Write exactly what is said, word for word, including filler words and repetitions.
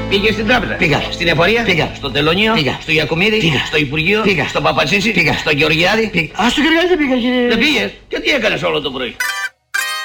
Πήγες στην τράπεζα. Πήγα. Στην εφορία. Πήγα. Στο τελωνίο. Πήγα. Στο Ιακουμίδη. Πήγα. Στο Υπουργείο. Πήγα. Στο Παπατσίση. Πήγα. Στο Γεωργιάδη. Πήγα. Α, στο Γεωργιάδη δεν πήγα, κύριε. Δεν πήγες. Και τι έκανες όλο το πρωί.